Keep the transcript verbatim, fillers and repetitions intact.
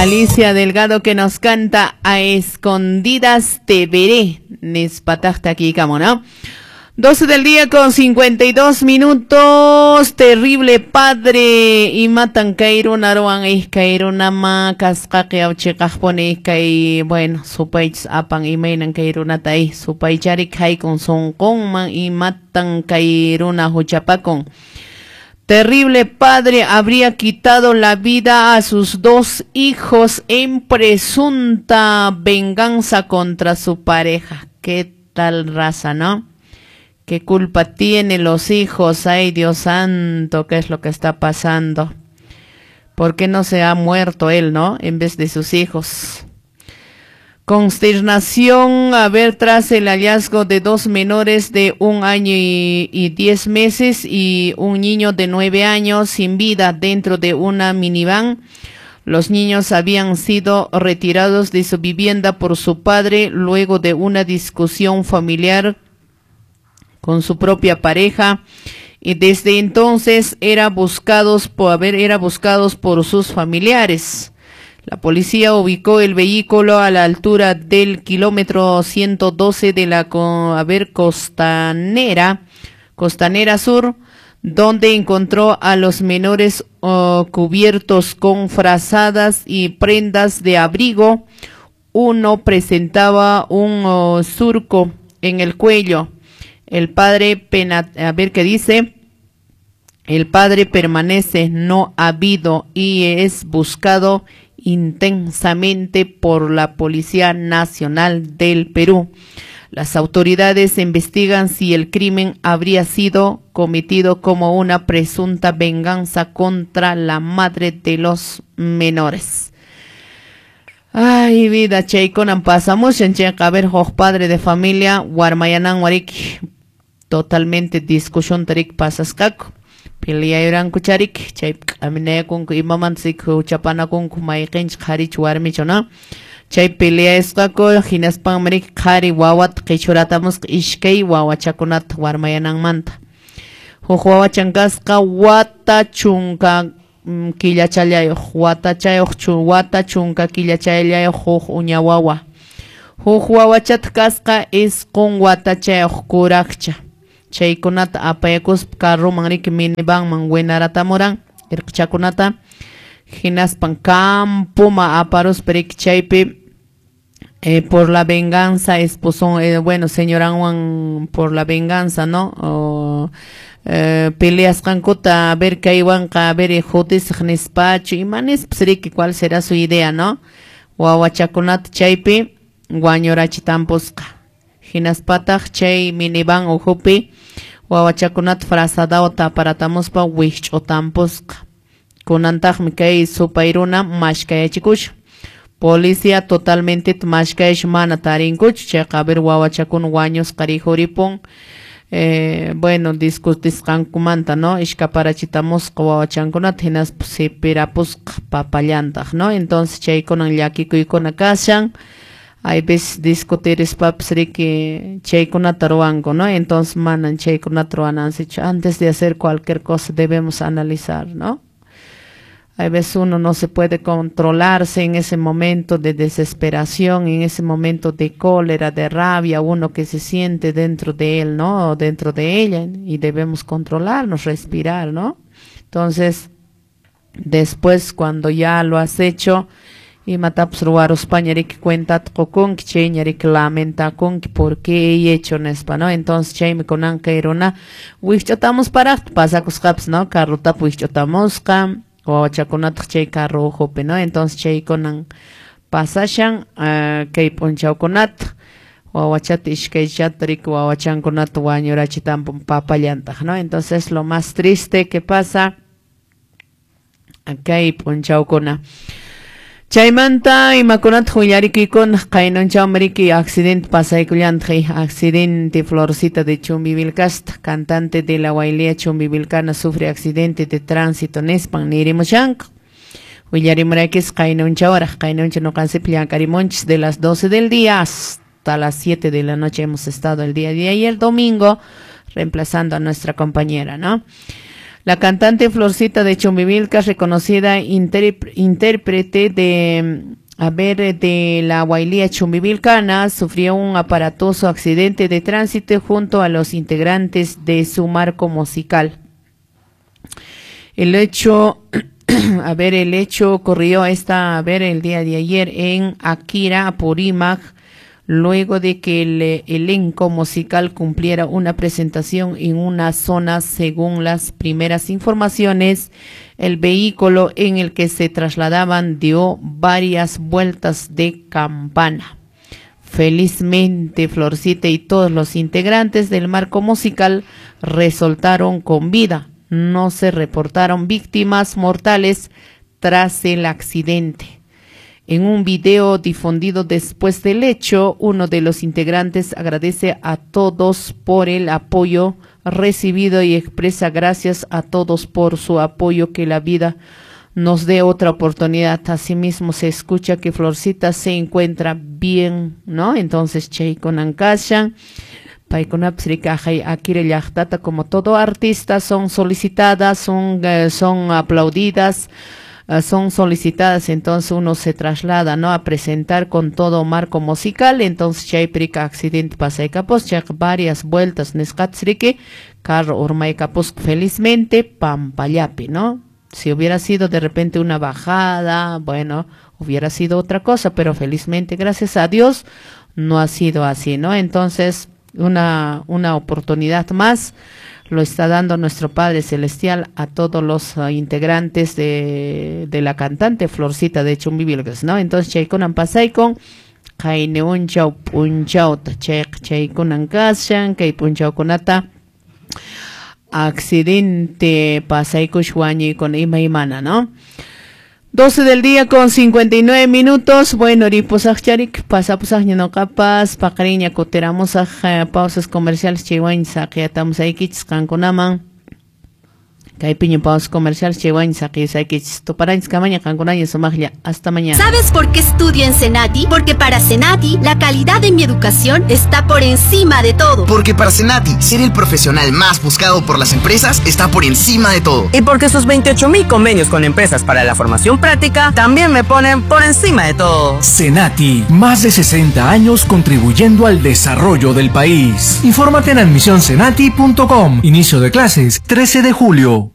Alicia Delgado que nos canta A escondidas te veré. Nespatajta aquí, camo, ¿no? doce del día con cincuenta y dos minutos. Terrible padre. Y matan cairo naruan es cairo nama cascaque auchecaj pone kai. Bueno, su país apan y mainan cairo natai. Su paichari kai con son con y matan cairo na huchapacon. Terrible padre habría quitado la vida a sus dos hijos en presunta venganza contra su pareja. ¿Qué tal raza, no? ¿Qué culpa tienen los hijos? Ay, Dios santo, ¿qué es lo que está pasando? ¿Por qué no se ha muerto él, no? En vez de sus hijos. Consternación a ver tras el hallazgo de dos menores de un año y, y diez meses y un niño de nueve años sin vida dentro de una minivan. Los niños habían sido retirados de su vivienda por su padre luego de una discusión familiar con su propia pareja y desde entonces era buscados por haber era buscados por sus familiares. La policía ubicó el vehículo a la altura del kilómetro ciento doce de la a ver, costanera, costanera sur, donde encontró a los menores uh, cubiertos con frazadas y prendas de abrigo. Uno presentaba un uh, surco en el cuello. El padre, pena, a ver qué dice, el padre permanece no habido y es buscado intensamente por la Policía Nacional del Perú. Las autoridades investigan si el crimen habría sido cometido como una presunta venganza contra la madre de los menores. Ay, vida, cheikonan pasamos en checa, a ver, padre de familia, Warmayanan Warik, totalmente discusión tarik pasaskak. Pelea iran kucharik, chay aminaya kunku imaman sik chapana kunku maiqinch khari chuarmi chona. Chay pelea eskako hinaspan marik khari wawat qichuratamus ishkay wawachakunat warmayanan manta. Huq wawachankaska wata chunka killachallayoq, wata chayoq chun wata chunka killachallayoq huq uña wawa. Huq wawachat kasqa isqun wata chayoq kurakcha. Chaykunata apayakus carro manrik minivan man wenaratamuran irqchakunata hinaspan campuma aparos perik chaypi eh, por la venganza esposo eh, bueno señoran por la venganza, ¿no? O, eh, peleas kankuta a ver kaywanqa a ver jotes nispacho y manes psrik cuál será su idea, ¿no? Wawachakunata chaypi wañurachitamposqa hinaspataj chay minivan ujupi wawachakunat frazadawta aparatamuspa wishch'utamposqa kunantajmi kay supayruna mashkayachikush. Policía totalmente mashkayash mana tarinkuch chayqa a ver wawachakun wañus qarijuripun eh, bueno discutisqankumanta, ¿no? Ishkaparachitamusqa wawachankunata hinaspa sipirapusqa papallantaj, ¿no? Entonces chaykunan llakikuykuna kashan. Hay veces discutir es que chaykunata ruango, ¿no? Entonces manan chaykunata ruanan, antes de hacer cualquier cosa debemos analizar, ¿no? Hay veces uno no se puede controlarse en ese momento de desesperación, en ese momento de cólera, de rabia, uno que se siente dentro de él, ¿no? O dentro de ella, y debemos controlarnos, respirar, ¿no? Entonces, después cuando ya lo has hecho, y matapus ruaros pañarik cuenta con que cheñarik lamenta con que por qué he hecho nespa, ¿no? Entonces chay me conan cairona wichotamos para pasacos caps, ¿no? Carro tap wichotamos cam o chaconat chay carro jope, ¿no? Entonces chay conan pasashan uh, kay ponchao conat o wachat ishkay chatrik o wachan conat wañurachitam papallanta, ¿no? Entonces lo más triste que pasa acá y ponchao cona chaymanta imakunat huyarikikun qaynunchaw mariki accidente pasaykullantri accidente Florcita de Chumbivilcasta, cantante de la Guailea Chumbivilcana sufre accidente de tránsito nespan nirimushank huyarimurakis qaynunchawra qaynuncha noqansip llankarimunchis de las doce del día hasta las siete de la noche hemos estado el día de ayer domingo reemplazando a nuestra compañera, ¿no? La cantante Florcita de Chumbivilca, reconocida interp- intérprete de, a ver, de la Guailía Chumbivilcana, sufrió un aparatoso accidente de tránsito junto a los integrantes de su marco musical. El hecho, a ver, el hecho ocurrió esta, a ver, el día de ayer en Akira, Apurímac, luego de que el elenco musical cumpliera una presentación en una zona. Según las primeras informaciones, el vehículo en el que se trasladaban dio varias vueltas de campana. Felizmente, Florcita y todos los integrantes del marco musical resultaron con vida. No se reportaron víctimas mortales tras el accidente. En un video difundido después del hecho, uno de los integrantes agradece a todos por el apoyo recibido y expresa gracias a todos por su apoyo, que la vida nos dé otra oportunidad. Asimismo se escucha que Florcita se encuentra bien, ¿no? Entonces, Cheikon Ankashan, como todo artista, son solicitadas, son, son aplaudidas, Uh, son solicitadas, entonces uno se traslada, ¿no?, a presentar con todo marco musical. Entonces chayprika accidente pasa y capos, chak varias vueltas nescatsrike, carro urmay capos, felizmente pampayapi, ¿no? Si hubiera sido de repente una bajada, bueno, hubiera sido otra cosa, pero felizmente, gracias a Dios, no ha sido así, ¿no? Entonces, una, una oportunidad más lo está dando nuestro Padre Celestial a todos los uh, integrantes de, de la cantante Florcita de Chumbivilcas, ¿no? Entonces, Chaykon Pasaykon, Kaine Unchau Punchau, Chaykon Ankashan, Kay Punchau Konata, accidente Pasayko Shwani con Ima Imana, ¿no? doce del día con cincuenta y nueve minutos. Bueno, riposaj charik, pasapusaj no capaz, pacariña coteramos pausas comerciales chihuain saquiatamos aikich canconaman. Caipiño pausas comerciales chihuain saquis aikich. Toparains camaña canconaya somaglia. Hasta mañana. ¿Sabes por qué estudio en Senati? Porque para Senati la calidad de mi educación está por encima de todo. Porque para Senati ser el profesional más buscado por las empresas está por encima de todo. Y porque sus veintiocho mil convenios con empresas para la formación práctica también me ponen por encima de todo. Senati, más de sesenta años contribuyendo al desarrollo del país. Infórmate en admisión senati punto com. Inicio de clases trece de julio.